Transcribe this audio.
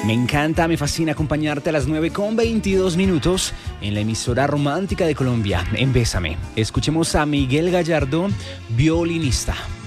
Me encanta, me fascina acompañarte a las 9:22 en la emisora romántica de Colombia, en Bésame. Escuchemos a Miguel Gallardo, violinista.